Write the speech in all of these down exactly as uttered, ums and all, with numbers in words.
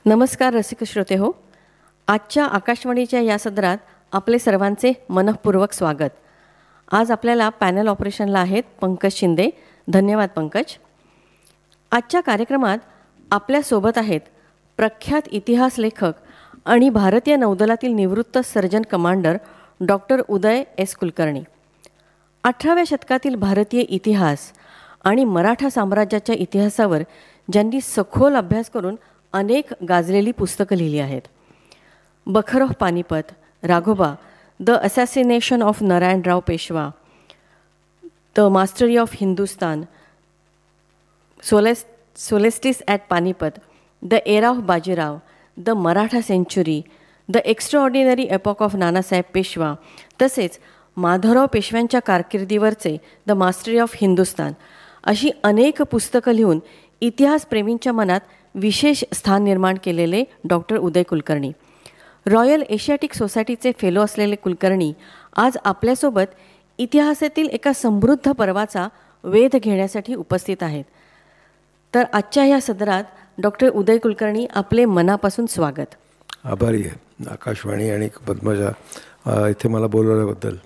नमस्कार रसिक श्रोते हो, आजच्या आकाशवाणीच्या या सदरात आपले सर्वांचे मनःपूर्वक स्वागत. आज आपल्याला पॅनल ऑपरेशनला आहेत पंकज शिंदे. धन्यवाद पंकज. आजच्या कार्यक्रमात आपल्यासोबत आहेत प्रख्यात इतिहास लेखक आणि भारतीय नौदलातील निवृत्त सर्जन कमांडर डॉक्टर उदय एस कुलकर्णी. अठराव्या शतकातील भारतीय इतिहास आणि मराठा साम्राज्याच्या इतिहासावर ज्यांनी सखोल अभ्यास करून अनेक गाजलेली पुस्तकं लिहिली आहेत. बखर of Panipat, Raghoba, the assassination of Narayanrao Peshwa, the mastery of Hindustan, solace सोलेस्टिस at Panipat, the era of Bajirao, the Maratha century, the extraordinary epoch of Nanasaheb Peshwa, तसेच माधवराव पेशव्यांच्या कारकिर्दीवरचे द मास्टरी ऑफ हिंदुस्तान अशी अनेक पुस्तकं लिहून इतिहासप्रेमींच्या मनात विशेष स्थान निर्माण केलेले डॉक्टर उदय कुलकर्णी. रॉयल एशियाटिक सोसायटीचे फेलो असलेले कुलकर्णी आज आपल्यासोबत इतिहासातील एका समृद्ध पर्वाचा वेध घेण्यासाठी उपस्थित आहेत. तर आजच्या ह्या सदरात डॉक्टर उदय कुलकर्णी आपले मनापासून स्वागत. आभारी आहे आकाशवाणी आणि पद्मजा इथे मला बोलवल्याबद्दल.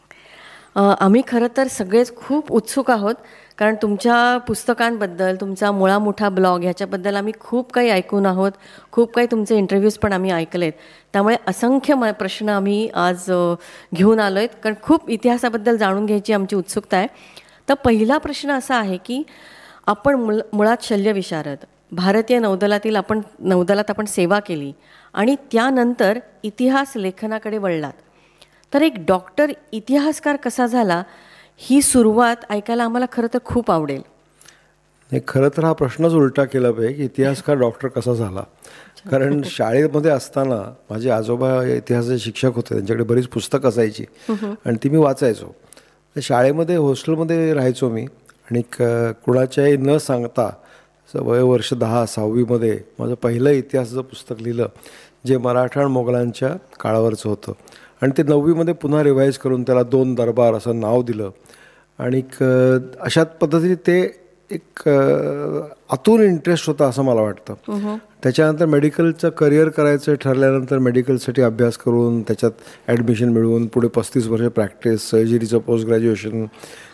आम्ही खरं तर सगळेच खूप उत्सुक आहोत, कारण तुमच्या पुस्तकांबद्दल, तुमचा मुळा मोठा ब्लॉग ह्याच्याबद्दल आम्ही खूप काही ऐकून आहोत. खूप काही तुमचे इंटरव्ह्यूज पण आम्ही ऐकलेत. त्यामुळे असंख्य म प्रश्न आम्ही आज घेऊन आलो आहेत, कारण खूप इतिहासाबद्दल जाणून घ्यायची आमची उत्सुकता आहे. तर पहिला प्रश्न असा आहे की आपण मुळ मुळात शल्यविशारद, भारतीय नौदलातील आपण नौदलात आपण सेवा केली आणि त्यानंतर इतिहास लेखनाकडे वळलात. तर एक डॉक्टर इतिहासकार कसा झाला ही सुरुवात ऐकायला आम्हाला खरं तर खूप आवडेल. नाही, खरं तर हा प्रश्नच उलटा केला पाहिजे की इतिहासकार डॉक्टर कसा झाला. कारण शाळेमध्ये असताना माझे आजोबा इतिहासाचे शिक्षक होते, त्यांच्याकडे बरीच पुस्तकं असायची आणि ती मी वाचायचो. तर शाळेमध्ये हॉस्टेलमध्ये राहायचो मी आणि क कुणाच्याही न सांगता वय वर्ष दहा सहावीमध्ये माझं पहिलं इतिहासाचं पुस्तक लिहिलं, जे मराठा आणि मोगलांच्या काळावरचं होतं. आणि ते नववीमध्ये पुन्हा रिवाईज करून त्याला दोन दरबार असं नाव दिलं. आणि अशा पद्धतीने ते एक आतून इंटरेस्ट होता असं मला वाटतं. त्याच्यानंतर मेडिकलचं करिअर करायचं ठरल्यानंतर मेडिकलसाठी अभ्यास करून त्याच्यात ॲडमिशन मिळवून पुढे पस्तीस वर्ष प्रॅक्टिस, सर्जरीचं पोस्ट ग्रॅज्युएशन,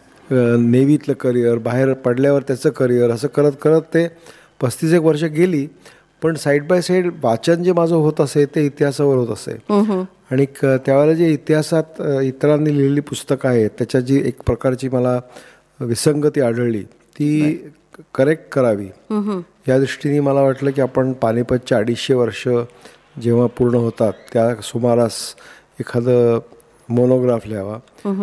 नेव्हीतलं करिअर, बाहेर पडल्यावर त्याचं करिअर, असं करत करत ते पस्तीस एक वर्ष गेली. पण साईड बाय साईड वाचन जे माझं होत असे ते इतिहासावर होत असे. आणि त्यावेळेला जे इतिहासात इतरांनी लिहिलेली पुस्तकं आहेत त्याच्यात जी एक प्रकारची मला विसंगती आढळली ती करेक्ट करावी या दृष्टीने मला वाटलं की आपण पानिपतच्या अडीचशे वर्ष जेव्हा पूर्ण होतात त्या सुमारास एखादं मोनोग्राफ लिहावा.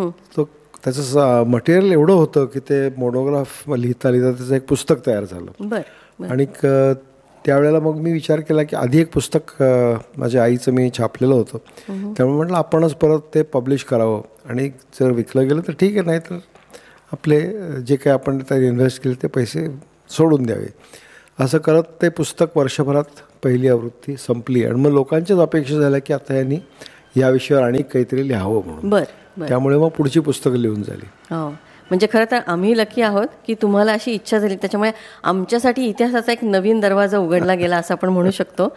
तो त्याचं मटेरियल एवढं होतं की ते मोनोग्राफ लिहिता लिहिता त्याचं एक पुस्तक तयार झालं. आणि त्यावेळेला मग मी विचार केला की आधी एक पुस्तक माझ्या आईचं मी छापलेलं होतं, त्यामुळे म्हटलं आपणच परत ते पब्लिश करावं आणि जर विकलं गेलं तर ठीक आहे, नाही तर आपले जे काही आपण त्यात इन्व्हेस्ट केले ते पैसे सोडून द्यावे. असं करत ते पुस्तक वर्षभरात पहिली आवृत्ती संपली. आणि मग लोकांच्याच अपेक्षा झाल्या की आता यांनी या विषयावर आणि काहीतरी लिहावं म्हणून. त्यामुळे मग पुढची पुस्तकं लिहून झाली. हो, म्हणजे खरं तर आम्ही लकी आहोत की तुम्हाला अशी इच्छा झाली, त्याच्यामुळे आमच्यासाठी इतिहासाचा एक नवीन दरवाजा उघडला गेला असं आपण म्हणू शकतो.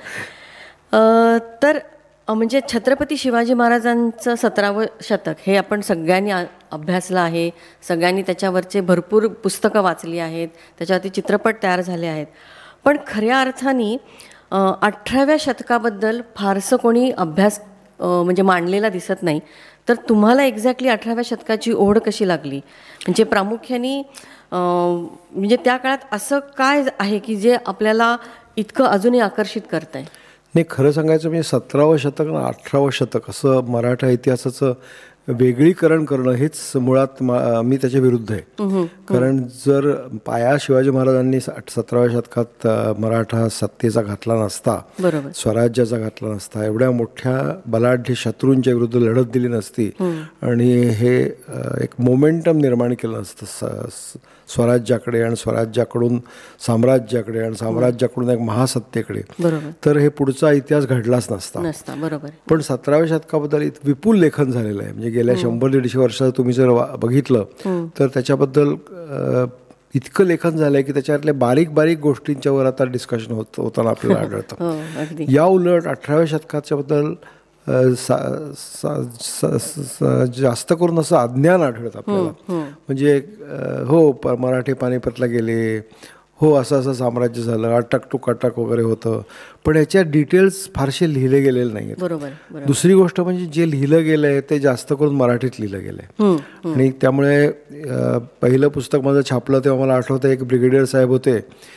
तर म्हणजे छत्रपती शिवाजी महाराजांचं सतरावं शतक हे आपण सगळ्यांनी अभ्यासलं आहे, सगळ्यांनी त्याच्यावरचे भरपूर पुस्तकं वाचली आहेत, त्याच्यावरती चित्रपट तयार झाले आहेत. पण खऱ्या अर्थाने अठराव्या शतकाबद्दल फारसं कोणी अभ्यास म्हणजे मांडलेला दिसत नाही. तर तुम्हाला एक्झॅक्टली अठराव्या शतकाची ओढ कशी लागली, म्हणजे प्रामुख्याने म्हणजे त्या काळात असं काय आहे की जे आपल्याला इतकं अजूनही आकर्षित करत आहे? नाही, खरं सांगायचं म्हणजे सतरावं शतक आणि अठरावं शतक असं मराठा इतिहासाचं वेगळीकरण करणं हेच मुळात मी त्याच्या विरुद्ध आहे. कारण जर पाया शिवाजी महाराजांनी सतराव्या शतकात मराठा सत्तेचा घातला नसता, स्वराज्याचा घातला नसता, एवढ्या मोठ्या बलाढ्य शत्रूंच्या विरुद्ध लढत दिली नसती आणि हे एक मोमेंटम निर्माण केलं नसतं स्वराज्याकडे आणि स्वराज्याकडून साम्राज्याकडे आणि साम्राज्याकडून एक महासत्तेकडे, तर हे पुढचा इतिहास घडलाच नसता. बरोबर. पण सतराव्या शतकाबद्दल विपुल लेखन झालेलं आहे. म्हणजे गेल्या शंभर दीडशे वर्षात तुम्ही जर बघितलं तर त्याच्याबद्दल इतकं लेखन झालंय की त्याच्यातल्या बारीक बारीक गोष्टींच्यावर आता डिस्कशन होत होताना आपल्याला आढळतं. हो, अगदी. या उलट अठराव्या शतकाच्या बद्दल अ, सा- सा- सा- सा- जास्त करून असं अज्ञान आढळतं आपल्याला. म्हणजे अ, हो प- मराठे पानिपतला गेले, हो असं असं साम्राज्य झालं, अटक टू कटक वगैरे होतं, पण याच्या डिटेल्स फारसे लिहिले गेलेले नाही आहेत. बरोबर बरोबर. दुसरी गोष्ट म्हणजे जे लिहिलं गेलं आहे ते जास्त करून मराठीत लिहिलं गेलं आहे. आणि त्यामुळे अ, पहिलं पुस्तक माझं छापलं तेव्हा मला आठवतं एक ब्रिगेडियर साहेब होते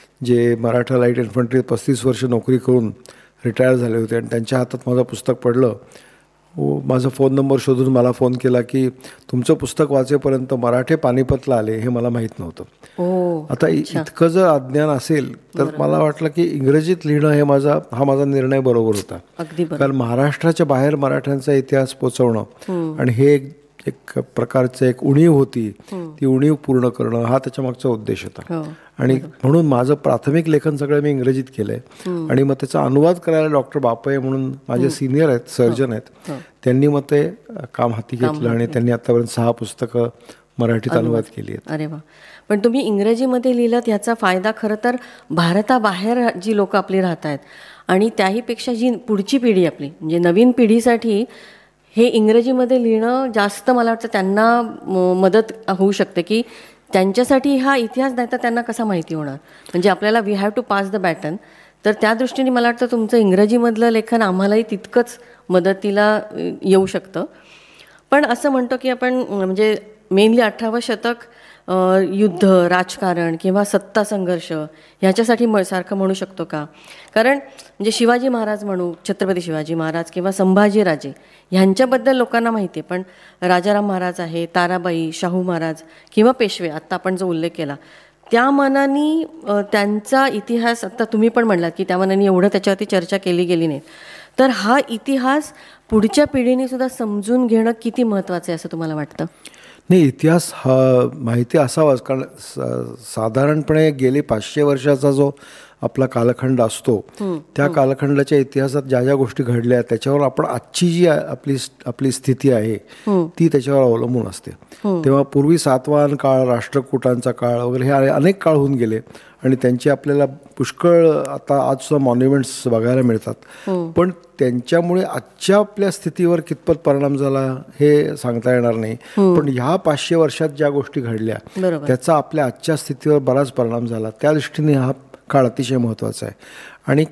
जे मराठा लाईट इन्फंट्रीत पस्तीस वर्ष नोकरी करून रिटायर झाले होते आणि त्यांच्या हातात माझं पुस्तक पडलं. हो, माझा फोन नंबर शोधून मला फोन केला की तुमचं पुस्तक वाचेपर्यंत मराठे पानिपतला आले हे मला माहीत नव्हतं. हो, आता इतकं जर अज्ञान असेल तर मला वाटलं की इंग्रजीत लिहिणं हे माझा हा माझा निर्णय बरोबर होता. अगदी बरोबर. कारण महाराष्ट्राच्या बाहेर मराठ्यांचा इतिहास पोचवणं आणि हे एक एक प्रकारचं एक उणीव होती, ती उणीव पूर्ण करणं हा त्याच्या मागचा उद्देश होता. हो. आणि म्हणून माझं प्राथमिक लेखन सगळं मी इंग्रजीत केलंय आणि मग त्याचा अनुवाद करायला डॉक्टर बापय म्हणून माझे सिनियर आहेत, सर्जन आहेत, त्यांनी मग ते काम हाती घेतलं आणि त्यांनी आतापर्यंत सहा पुस्तकं मराठीत अनुवाद केली आहेत. अरे वा. पण तुम्ही इंग्रजीमध्ये लिहिलं याचा फायदा खरं तर भारताबाहेर जी लोक आपली राहत आहेत आणि त्याहीपेक्षा जी पुढची पिढी आपली म्हणजे नवीन पिढीसाठी हे इंग्रजीमध्ये लिहिणं जास्त मला वाटतं त्यांना म- मदत होऊ शकते की त्यांच्यासाठी हा इतिहास नाही तर त्यांना कसा माहिती होणार. म्हणजे आपल्याला we have to pass the batten. तर त्या दृष्टीने मला वाटतं तुमचं इंग्रजीमधलं लेखन आम्हालाही तितकंच मदतीला अ, येऊ शकतं. पण असं म्हणतो की आपण म्हणजे मेनली अठरावं शतक अ, युद्ध, राजकारण किंवा सत्ता संघर्ष ह्याच्यासाठी म सारखं म्हणू शकतो का? कारण म्हणजे शिवाजी महाराज म्हणू, छत्रपती शिवाजी महाराज किंवा संभाजीराजे ह्यांच्याबद्दल लोकांना माहिती आहे, पण राजाराम महाराज आहे, ताराबाई, शाहू महाराज किंवा पेशवे आत्ता आपण जो उल्लेख केला त्या मनाने अ, त्यांचा इतिहास आत्ता तुम्ही पण म्हणलात की त्या मनाने एवढं त्याच्यावरती चर्चा केली गेली नाही. तर हा इतिहास पुढच्या पिढीने सुद्धा समजून घेणं किती महत्त्वाचं आहे असं तुम्हाला वाटतं? नाही, इतिहास हा माहिती असावाच. कारण साधारणपणे गेली पाचशे वर्षाचा जो आपला कालखंड असतो त्या कालखंडाच्या इतिहासात ज्या ज्या गोष्टी घडल्या त्याच्यावर आपण आजची जी आपली आपली स्थिती आहे ती त्याच्यावर अवलंबून असते. तेव्हा पूर्वी सातवाहन काळ, राष्ट्रकूटांचा काळ वगैरे हे अनेक काळ होऊन गेले आणि त्यांचे आपल्याला पुष्कळ आता आज सुद्धा मॉन्युमेंट्स बघायला मिळतात. पण त्यांच्यामुळे आजच्या आपल्या स्थितीवर कितपत परिणाम झाला हे सांगता येणार नाही. पण ह्या पाचशे वर्षात ज्या गोष्टी घडल्या त्याचा आपल्या आजच्या स्थितीवर बराच परिणाम झाला. त्या दृष्टीने हा काळ अतिशय महत्त्वाचा आहे. आणि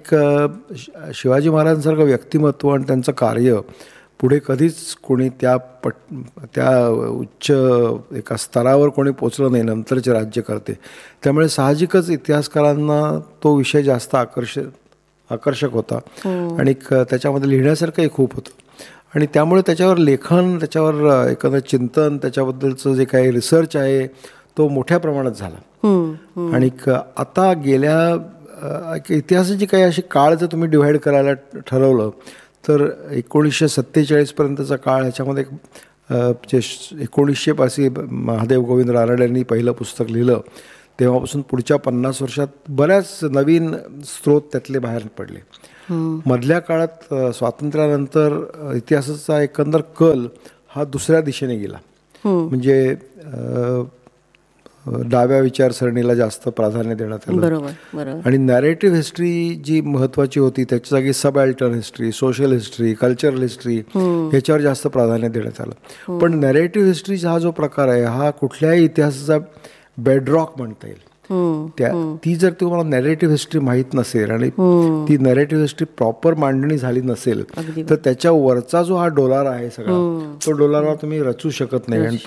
शिवाजी महाराजांसारखं व्यक्तिमत्व आणि त्यांचं कार्य पुढे कधीच कोणी त्या पट त्या उच्च एका स्तरावर कोणी पोचलं नाही नंतरचे राज्यकर्ते. त्यामुळे साहजिकच इतिहासकारांना तो विषय जास्त आकर्ष आकर्षक होता आणि त्याच्यामध्ये लिहिण्यासारखंही खूप होतं. आणि त्यामुळे त्याच्यावर लेखन, त्याच्यावर एखादं चिंतन, त्याच्याबद्दलचं जे काही रिसर्च आहे तो मोठ्या प्रमाणात झाला. आणि आता गेल्या इतिहासाची काही अशी काळ जर तुम्ही डिव्हाइड करायला ठरवलं तर एकोणीसशे सत्तेचाळीसपर्यंतचा काळ ह्याच्यामध्ये जे एकोणीसशे पासी महादेव गोविंद रानडे यांनी पहिलं पुस्तक लिहिलं तेव्हापासून पुढच्या पन्नास वर्षात बऱ्याच नवीन स्रोत त्यातले बाहेर पडले. मधल्या काळात स्वातंत्र्यानंतर इतिहासाचा एकंदर कल हा दुसऱ्या दिशेने गेला. म्हणजे डाव्या विचारसरणीला जास्त प्राधान्य देण्यात आलं. बरोबर बरोबर. आणि नॅरेटिव्ह हिस्ट्री जी महत्त्वाची होती त्याच्या जागी सबअल्टर्न history, social history, cultural history ह्याच्यावर जास्त प्राधान्य देण्यात आलं. पण नॅरेटिव्ह हिस्ट्री हा जो प्रकार आहे हा कुठल्याही इतिहासाचा बेडरॉक म्हणता येईल. त्या ती जर तुम्हाला नॅरेटिव्ह हिस्ट्री माहीत नसेल आणि ती नॅरेटिव्ह हिस्ट्री प्रॉपर मांडणी झाली नसेल तर त्याच्या वरचा जो हा डोलार आहे सगळा तो डोलारावर तुम्ही रचू शकत नाही. आणि